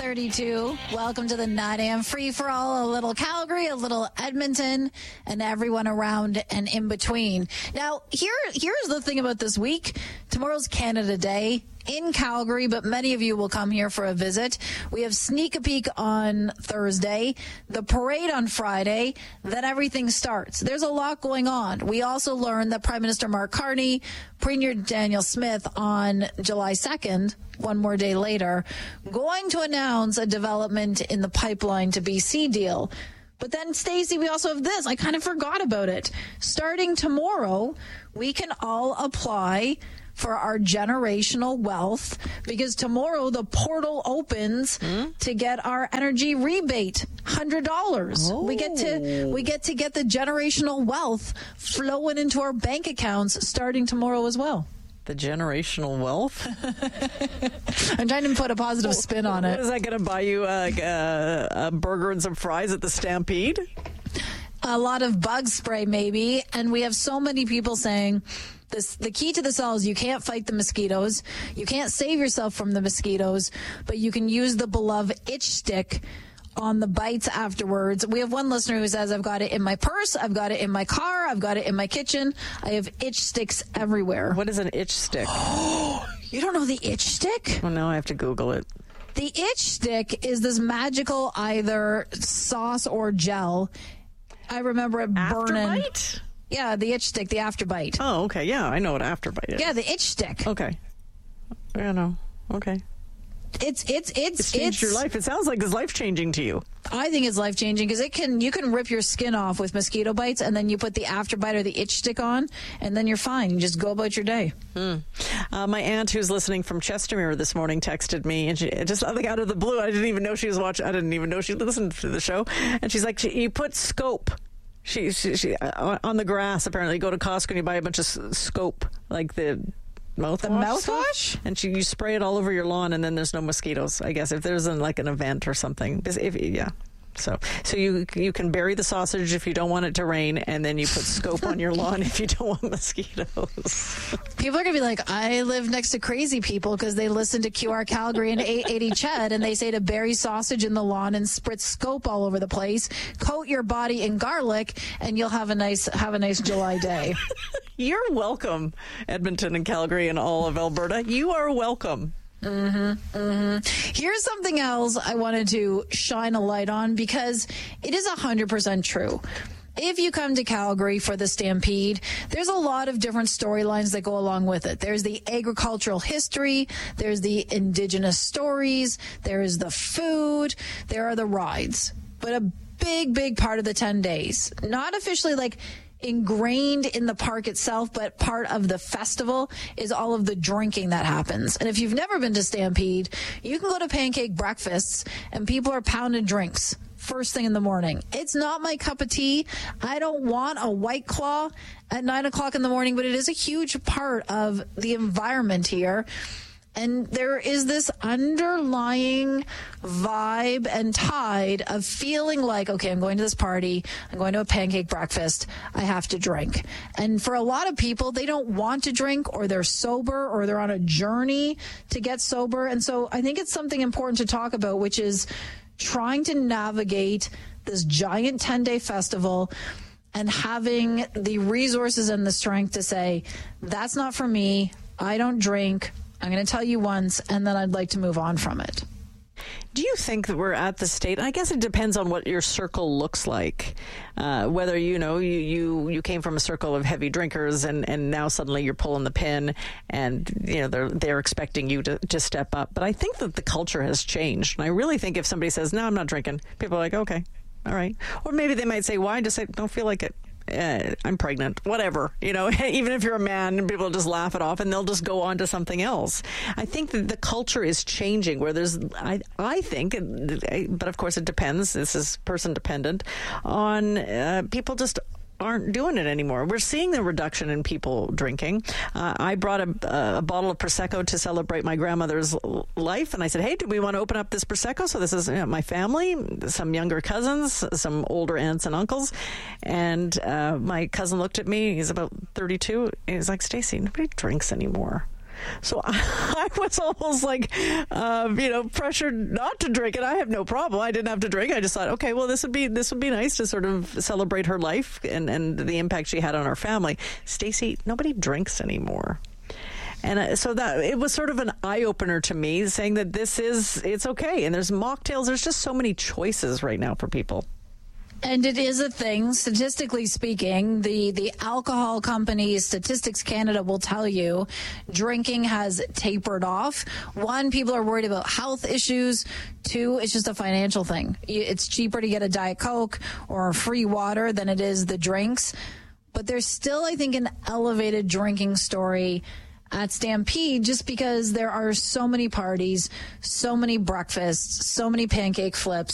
7:32. Welcome to the 9 a.m. free-for-all. A little Calgary, a little Edmonton, and everyone around and in between. Now, here's the thing about this week. Tomorrow's Canada Day in Calgary, but many of you will come here for a visit. We have Sneak a Peek on Thursday, the parade on Friday, then everything starts. There's a lot going on. We also learned that Prime Minister Mark Carney, Premier Daniel Smith on July 2nd, one more day later, going to announce a development in the pipeline to BC deal. But then, Stacey, we also have this. I kind of forgot about it. Starting tomorrow, we can all apply for our generational wealth because tomorrow the portal opens to get our energy rebate, $100. Oh. We get to get the generational wealth flowing into our bank accounts starting tomorrow as well. The generational wealth? I'm trying to put a positive spin on it. Is that going to buy you a burger and some fries at the Stampede? A lot of bug spray, maybe. And we have so many people saying the key to this all is you can't fight the mosquitoes. You can't save yourself from the mosquitoes, but you can use the beloved itch stick on the bites afterwards. We have one listener who says, I've got it in my purse, I've got it in my car, I've got it in my kitchen. I have itch sticks everywhere. What is an itch stick? You don't know the itch stick? Well, now I have to Google it. The itch stick is this magical either sauce or gel. I remember it burning. Afterbite? Yeah, the itch stick, the afterbite. Oh, okay. Yeah, I know what afterbite is. Yeah, the itch stick. Okay. Yeah, no. Okay. It's changed your life. It sounds like it's life-changing to you. I think it's life-changing because you can rip your skin off with mosquito bites, and then you put the afterbite or the itch stick on, and then you're fine. You just go about your day. My aunt, who's listening from Chestermere this morning, texted me, and she just like out of the blue. I didn't even know she was watching. I didn't even know she listened to the show. And she's like, "You put Scope." She on the grass. Apparently, you go to Costco and you buy a bunch of Scope, like the mouthwash. The mouthwash? And you spray it all over your lawn, and then there's no mosquitoes. I guess if there's an event or something. So you can bury the sausage if you don't want it to rain, and then you put Scope on your lawn if you don't want mosquitoes. People are going to be like, I live next to crazy people because they listen to QR Calgary and 880 Ched, and they say to bury sausage in the lawn and spritz Scope all over the place, coat your body in garlic, and you'll have a nice July day. You're welcome, Edmonton and Calgary and all of Alberta. You are welcome. Here's something else I wanted to shine a light on because it is 100% true. If you come to Calgary for the Stampede, there's a lot of different storylines that go along with it. There's the agricultural history, there's the Indigenous stories, there is the food, there are the rides. But a big part of the 10 days, not officially ingrained in the park itself, but part of the festival is all of the drinking that happens. And if you've never been to Stampede, you can go to pancake breakfasts and people are pounding drinks first thing in the morning. It's not my cup of tea. I don't want a White Claw at 9 o'clock in the morning, but it is a huge part of the environment here. And there is this underlying vibe and tide of feeling like, okay, I'm going to this party, I'm going to a pancake breakfast, I have to drink. And for a lot of people, they don't want to drink, or they're sober, or they're on a journey to get sober. And so I think it's something important to talk about, which is trying to navigate this giant 10-day festival and having the resources and the strength to say, that's not for me, I don't drink, I'm going to tell you once, and then I'd like to move on from it. Do you think that we're at the state? I guess it depends on what your circle looks like. Whether you came from a circle of heavy drinkers and now suddenly you're pulling the pin, and they're expecting you to step up. But I think that the culture has changed, and I really think if somebody says, "No, I'm not drinking," people are like, "Okay, all right," or maybe they might say, "Why?" Just say, "Don't feel like it." I'm pregnant, whatever, even if you're a man, and people just laugh it off and they'll just go on to something else. I think that the culture is changing where I think, but of course it depends, this is person dependent, on people just aren't doing it anymore. We're seeing the reduction in people drinking. I brought a bottle of Prosecco to celebrate my grandmother's life, and I said, hey, do we want to open up this Prosecco? So this is my family, some younger cousins, some older aunts and uncles, and my cousin looked at me, he's about 32, and he's like, Stacey, nobody drinks anymore. So I was almost like, pressured not to drink it. I have no problem. I didn't have to drink. I just thought, okay, well, this would be nice to sort of celebrate her life and the impact she had on our family. Stacey, nobody drinks anymore. And so that it was sort of an eye-opener to me, saying that it's okay. And there's mocktails. There's just so many choices right now for people. And it is a thing, statistically speaking. The alcohol company, Statistics Canada, will tell you drinking has tapered off. One, people are worried about health issues. Two, it's just a financial thing. It's cheaper to get a Diet Coke or free water than it is the drinks. But there's still, I think, an elevated drinking story at Stampede, just because there are so many parties, so many breakfasts, so many pancake flips.